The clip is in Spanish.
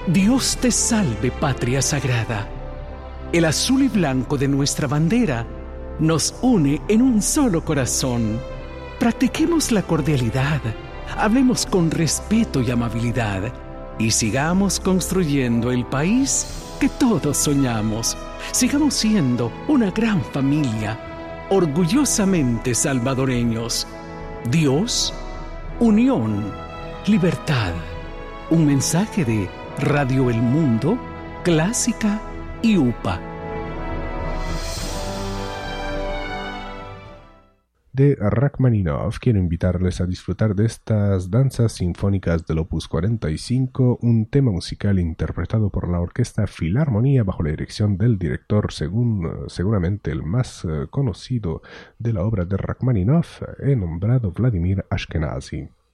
Dios te salve, patria sagrada. El azul y blanco de nuestra bandera nos une en un solo corazón. Practiquemos la cordialidad, hablemos con respeto y amabilidad y sigamos construyendo el país que todos soñamos. Sigamos siendo una gran familia, orgullosamente salvadoreños. Dios, unión, libertad. Un mensaje de Radio El Mundo, Clásica y UPA. De Rachmaninoff quiero invitarles a disfrutar de estas danzas sinfónicas del Opus 45, un tema musical interpretado por la Orquesta Filarmonía bajo la dirección del director, seguramente el más conocido de la obra de Rachmaninoff, nombrado Vladimir Ashkenazy.